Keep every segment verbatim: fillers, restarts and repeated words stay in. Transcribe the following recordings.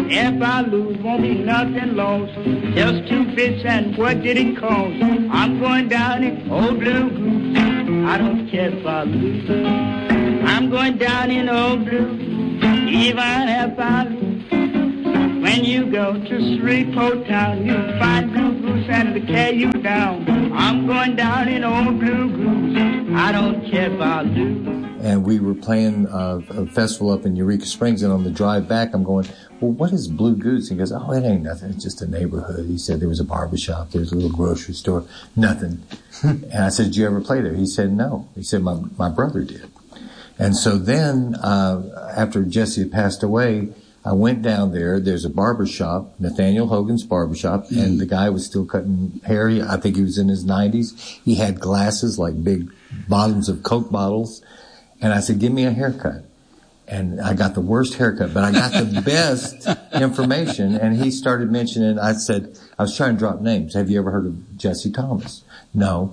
If I lose, won't be nothing lost. Just two bits and what did it cost? I'm going down in old blue goose. I don't care if I lose. I'm going down in old blue goose. Even if I lose. When you go to Shreveport town, you find blue goose and to carry you down. I'm going down in old blue goose. I don't care if I lose. And we were playing uh, a festival up in Eureka Springs, and on the drive back, I'm going, well, what is Blue Goose? He goes, oh, it ain't nothing. It's just a neighborhood. He said there was a barbershop, there was a little grocery store, nothing. And I said, did you ever play there? He said, no. He said, my my brother did. And so then, uh, after Jesse had passed away, I went down there. There's a barbershop, Nathaniel Hogan's barbershop, mm-hmm. and the guy was still cutting hair. I think he was in his nineties. He had glasses, like big bottoms of Coke bottles. And I said, give me a haircut. And I got the worst haircut, but I got the best information. And he started mentioning, I said, I was trying to drop names. Have you ever heard of Jesse Thomas? No.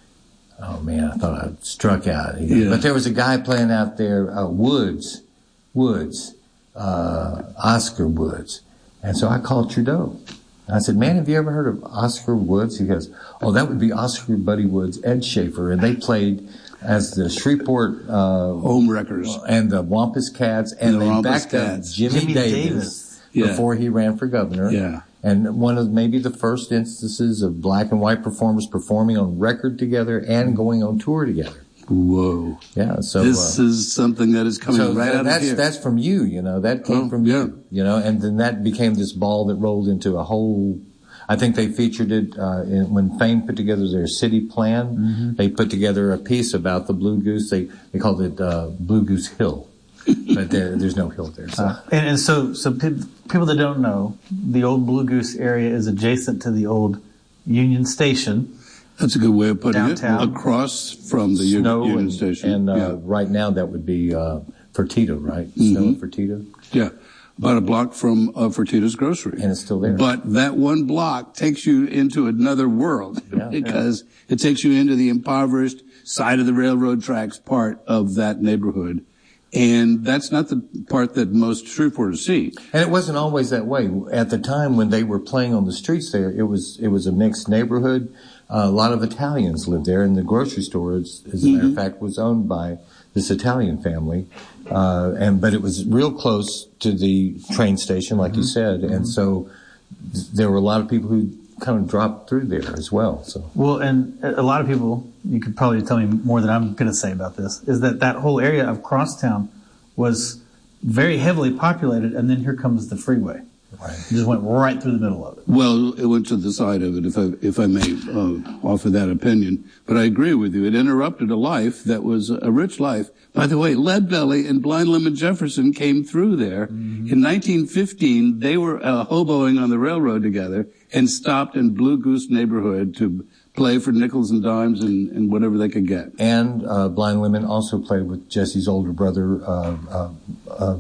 Oh man, I thought I struck out. Yeah. But there was a guy playing out there, uh, Woods, Woods, uh, Oscar Woods. And so I called Trudeau. I said, man, have you ever heard of Oscar Woods? He goes, oh, that would be Oscar Buddy Woods, Ed Schaefer. And they played as the Shreveport uh Home Wreckers and the Wampus Cats, and, and the they Wampus backed Cats. up Jimmy, Jimmy Davis, Davis. Yeah. before he ran for governor. Yeah. And one of maybe the first instances of black and white performers performing on record together and going on tour together. Whoa. Yeah, so this uh, is something that is coming so right th- out that's, of here. That's from you, you know, that came oh, from yeah. you, you know, and then that became this ball that rolled into a whole. I think they featured it uh, in, when Fame put together their city plan. Mm-hmm. They put together a piece about the Blue Goose. They they called it uh, Blue Goose Hill, but there, there's no hill there. So. Uh, and, and so, so pe- people that don't know, the old Blue Goose area is adjacent to the old Union Station. That's a good way of putting downtown. it. Across from the Snow Union and, Station, and uh, yeah. right now that would be uh, Fertitta, right? Mm-hmm. Snow and Fertitta. Yeah. About a block from uh, Fertitta's Grocery. And it's still there. But that one block takes you into another world yeah, because yeah. it takes you into the impoverished side of the railroad tracks part of that neighborhood. And that's not the part that most Shreveporters see. And it wasn't always that way. At the time when they were playing on the streets there, it was it was a mixed neighborhood. Uh, a lot of Italians lived there, and the grocery store, as, as a mm-hmm. matter of fact, was owned by this Italian family. Uh, and, but it was real close to the train station, like mm-hmm. you said. And mm-hmm. so th- there were a lot of people who kind of dropped through there as well. So. Well, and a lot of people, you could probably tell me more than I'm going to say about this, is that that whole area of Crosstown was very heavily populated, and then here comes the freeway. Right. It just went right through the middle of it. Well, it went to the side of it, if I, if I may uh, offer that opinion. But I agree with you. It interrupted a life that was a rich life. By the way, Leadbelly and Blind Lemon Jefferson came through there. Mm-hmm. In nineteen fifteen, they were uh, hoboing on the railroad together and stopped in Blue Goose neighborhood to play for nickels and dimes and, and whatever they could get. And uh, Blind Lemon also played with Jesse's older brother, uh, uh, uh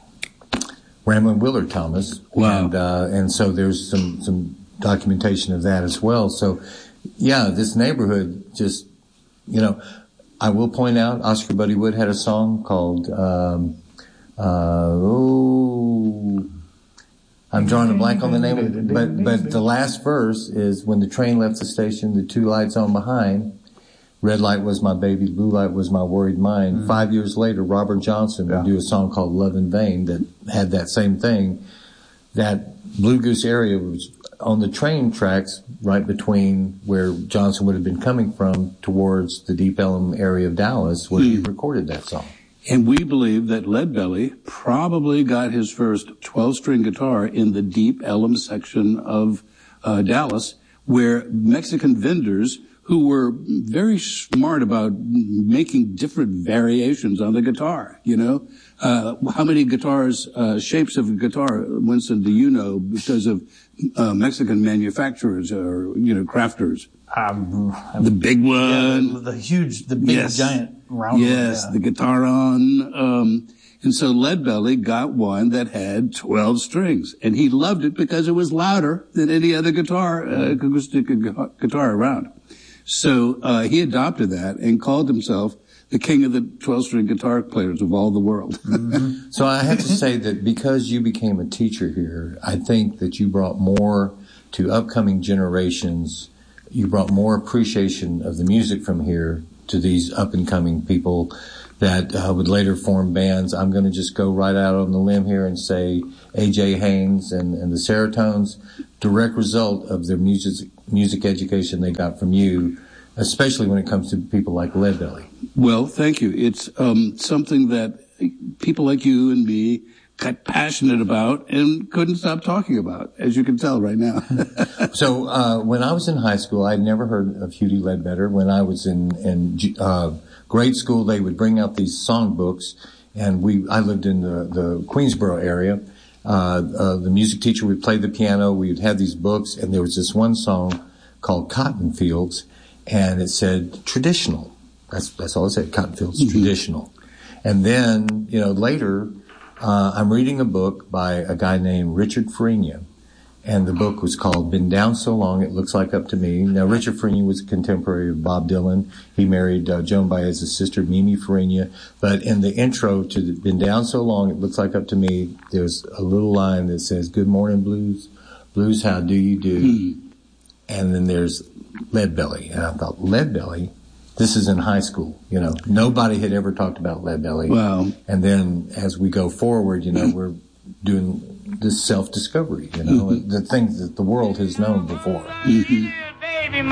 Ramblin' Willard Thomas. Wow. And, uh, and so there's some, some documentation of that as well. So, yeah, this neighborhood just, you know, I will point out Oscar Buddy Wood had a song called, um, uh, oh, I'm drawing a blank on the name of it, but, but the last verse is when the train left the station, the two lights on behind, red light was my baby, blue light was my worried mind. Mm-hmm. Five years later, Robert Johnson yeah. would do a song called Love in Vain that had that same thing. That Blue Goose area was on the train tracks right between where Johnson would have been coming from towards the Deep Ellum area of Dallas where mm. he recorded that song. And we believe that Leadbelly probably got his first twelve-string guitar in the Deep Ellum section of uh, Dallas, where Mexican vendors who were very smart about making different variations on the guitar, you know. Uh, how many guitars, uh, shapes of a guitar, Winston, do you know, because of uh, Mexican manufacturers or, you know, crafters? Um, the big one. Yeah, the, the huge, the big yes. giant round Yes, one, yeah. the Guitaron. Um, and so Leadbelly got one that had twelve strings, and he loved it because it was louder than any other guitar, uh, acoustic guitar around. So uh he adopted that and called himself the king of the twelve-string guitar players of all the world. Mm-hmm. So I have to say that because you became a teacher here, I think that you brought more to upcoming generations. You brought more appreciation of the music from here to these up-and-coming people that uh, would later form bands. I'm going to just go right out on the limb here and say A J Haynes and, and the Seratones, direct result of their music music education they got from you, especially when it comes to people like Leadbelly. Well, thank you. It's um, something that people like you and me got passionate about and couldn't stop talking about, as you can tell right now. So uh, when I was in high school, I'd never heard of Hughie Ledbetter. When I was in, in uh, grade school, they would bring out these songbooks, and we I lived in the, the Queensboro area. Uh, uh, the music teacher would play the piano. We would have these books, and there was this one song called Cotton Fields, and it said traditional. That's that's all it said, Cotton Fields, mm-hmm. traditional. And then, you know, later, uh, I'm reading a book by a guy named Richard Farina, and the book was called Been Down So Long It Looks Like Up to Me. Now, Richard Farina was a contemporary of Bob Dylan. He married uh, Joan Baez's sister, Mimi Farina. But in the intro to the Been Down So Long It Looks Like Up to Me, there's a little line that says, "Good morning, blues. Blues, how do you do?" Mm. And then there's Leadbelly. And I thought, Leadbelly? This is in high school, you know. Nobody had ever talked about Leadbelly. Wow. And then as we go forward, you know, we're doing this self-discovery, you know, mm-hmm. the things that the world has known before. Mm-hmm.